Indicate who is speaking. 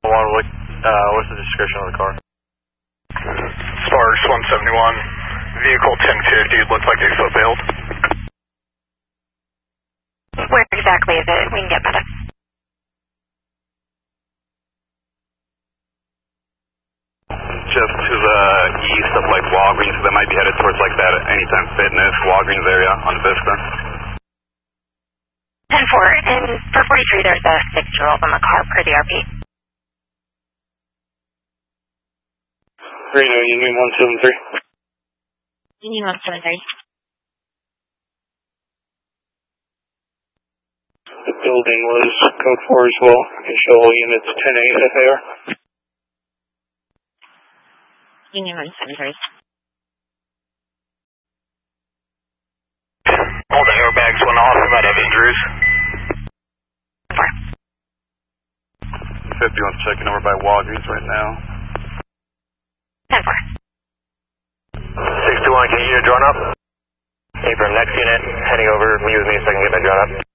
Speaker 1: What's the description of the car?
Speaker 2: Sparks 171, vehicle 1050, looks like a foot bailed.
Speaker 3: Where exactly is it? We can get better.
Speaker 4: Just to the east of like Walgreens, so they might be headed towards like that Anytime Fitness, Walgreens area on Vista.
Speaker 3: 10-4, and for 43 there's a 6-year-old in the car per the RP.
Speaker 5: Reno, Union 173.
Speaker 3: Union 173.
Speaker 5: The building was code 4 as well. You can show all units 10-8 FAR.
Speaker 3: Union 173.
Speaker 2: All the airbags went off. We might have injuries.
Speaker 4: 50 one's checking over by Walgreens right now.
Speaker 3: 10-4.
Speaker 1: 621, can you drawn up? Abram, next unit, heading over, meet with me so I can get that drawn up.